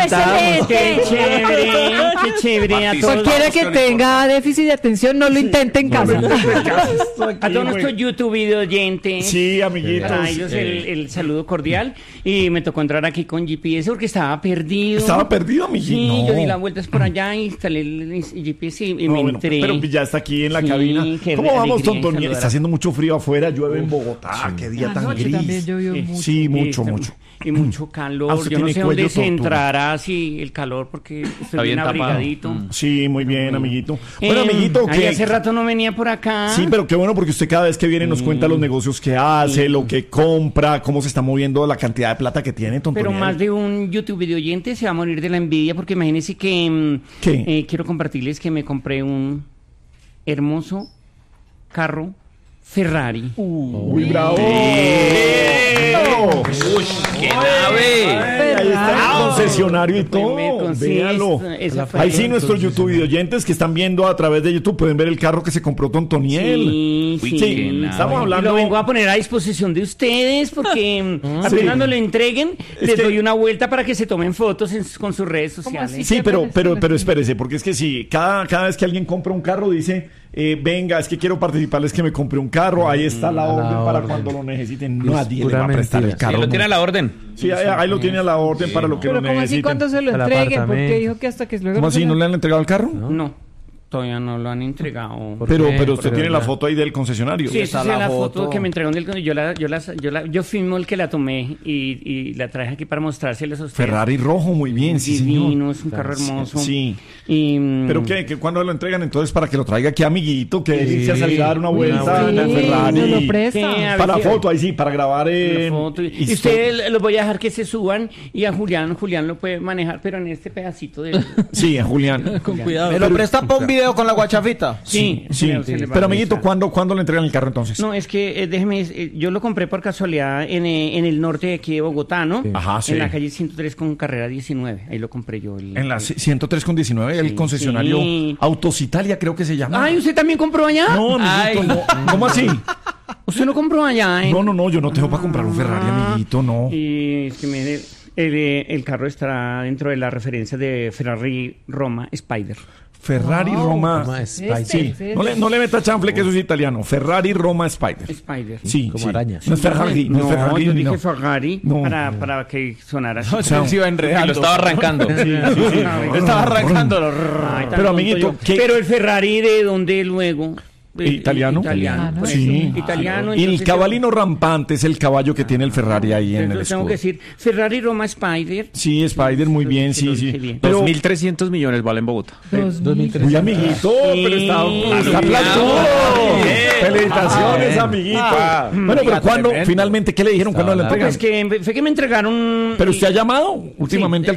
estábamos. Qué chévere a todos. Cualquiera que tenga déficit de atención, no lo intente en casa. A todos nuestros YouTube video oyentes. Sí, amiguitos. A ellos el saludo cordial. Y me tocó entrar aquí con GPS porque estaba perdido. ¿Estaba perdido, amiguito? Sí, No. yo di las vueltas por allá, instalé el GPS y me Bueno, entré. pero ya está aquí en la Sí, cabina. qué ¿Cómo vamos, alegría Tontoniel? saludar. Está haciendo mucho frío afuera, llueve en Bogotá. Qué día tan Anoche gris. también llovió mucho. Sí, mucho, Está- mucho. Y mucho calor. usted Yo no tiene sé dónde cuello se tortuga. entrará así el calor porque estoy bien bien tapado. abrigadito. Sí, muy bien, amiguito. Bueno, amiguito, ay, que hace rato no venía por acá. sí, pero qué bueno porque usted cada vez que viene nos cuenta los negocios que hace, lo que compra, cómo se está moviendo la cantidad de plata que tiene, Tontoniel. Pero más de un YouTube video oyente se va a morir de la envidia porque imagínense que ¿Qué? quiero compartirles que me compré un hermoso carro Ferrari. Uy, bravo. ¡Uy, qué nave! Ahí está el concesionario y todo. Sí, Véalo. esa fue- Ahí sí, nuestros YouTube oyentes que están viendo a través de YouTube pueden ver el carro que se compró Tontoniel. Sí, Uy, sí. qué nave. Estamos Y hablando. lo vengo a poner a disposición de ustedes porque apenas nos lo entreguen, les que- doy una vuelta para que se tomen fotos con sus redes sociales. así? Sí, pero espérese, porque es que sí, cada vez que alguien compra un carro dice, venga, es que quiero participarles que me compré un carro, ahí está la orden para cuando lo necesiten. Nadie le va a prestar el mentira. carro. Sí, lo tiene a la orden. Sí, ahí lo tiene a la orden para lo que Pero lo ¿cómo así necesiten. cuando se lo Al entreguen? apartamento. Porque dijo que hasta que luego ¿Cómo no se así? lo- ¿No le han entregado el carro? No, todavía no lo han entregado. ¿Por Pero qué? usted Pero tiene la ya. foto ahí del concesionario. Sí, esa es la foto que me entregaron del yo filmo el que la tomé y la traje aquí para mostrárselos a ustedes. Ferrari rojo, muy bien, sí, señor. Divino, es un carro hermoso. Sí. Y, ¿Pero qué? ¿Cuándo lo entregan entonces para que lo traiga aquí, amiguito? Que delicia salir a dar una vuelta vuelta. en el Sí, Ferrari. nos lo ¿Qué? presta. A Para ver, foto, ahí sí, para grabar la foto. Y historia. ustedes los voy a dejar que se suban y a Julián lo puede manejar, pero en este pedacito de... Sí, a Julián. Con cuidado. ¿Me lo presta para un video con la guachafita? Sí, Sí. se le va Pero a amiguito, revisar. ¿cuándo le entregan el carro entonces? No, es que déjeme, yo lo compré por casualidad en el norte de aquí de Bogotá, ¿no? Ajá, sí. En la calle 103 con carrera 19. Ahí lo compré yo. En la 103 con 19, el Sí, concesionario sí. Autos Italia, creo que se llama. Ay, ¿usted también compró allá? No, amiguito, Ay. no. ¿Cómo así? ¿Usted no compró allá? No, yo no tengo para comprar un Ferrari, amiguito, no. Y es que mire, el carro está dentro de la referencia de Ferrari Roma Spider. Ferrari Roma. Roma Spider. Sí, no le meta chanfle que eso es italiano. Ferrari Roma Spider. Spider. Sí, Como sí. araña. No es Ferrari, no es Ferrari. yo dije no. Ferrari No. para que sonara así. Se iba Y enredando. lo estaba arrancando. Estaba arrancando. Ay, tan Pero, tonto amiguito, yo. ¿qué- Pero el Ferrari, ¿de dónde luego? ¿Italiano? Italiano, por Sí. eso. Italiano. Y el entonces cabalino rampante es el caballo que tiene el Ferrari ahí en el entonces tengo escudo. que decir Ferrari Roma Spider. Sí, Spider, muy bien, Que lo sí, dije sí. bien. Pero, 2.300 millones vale en Bogotá. 2003. muy amiguito, pero está platudo. Felicitaciones, amiguito. Bueno, pero ¿cuándo, finalmente, qué le dijeron? ¿Cuándo le No, entregan? pues que fue que me entregaron. ¿Pero usted ha llamado últimamente Sí, al